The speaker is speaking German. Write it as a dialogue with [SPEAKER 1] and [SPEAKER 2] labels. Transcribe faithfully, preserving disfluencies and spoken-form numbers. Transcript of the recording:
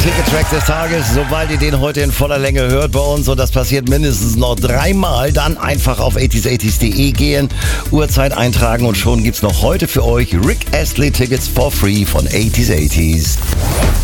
[SPEAKER 1] Ticket-Track des Tages. Sobald ihr den heute in voller Länge hört bei uns, und das passiert mindestens noch dreimal, dann einfach auf achtziger achtziger punkt de gehen, Uhrzeit eintragen und schon gibt's noch heute für euch Rick Astley Tickets for free von achtziger achtziger.